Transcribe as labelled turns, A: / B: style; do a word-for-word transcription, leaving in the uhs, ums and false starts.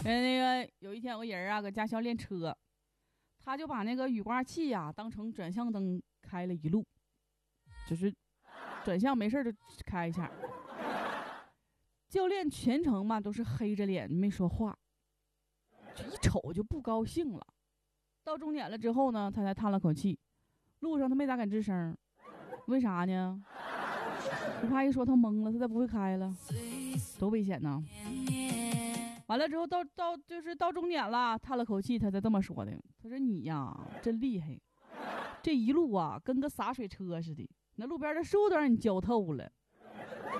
A: 那个有一天有个人啊，搁驾校练车，他就把那个雨刮器呀、啊、当成转向灯开了一路，就是转向没事就开一下。教练全程嘛都是黑着脸没说话，这一瞅就不高兴了。到终点了之后呢，他才叹了口气。路上他没咋敢吱声，为啥呢？我怕一说他懵了，他再不会开了，多危险呢！完了之后到到就是到终点了，叹了口气，他才这么说的。他说：“你呀，真厉害，这一路啊跟个洒水车似的，那路边的树都让你浇透了。”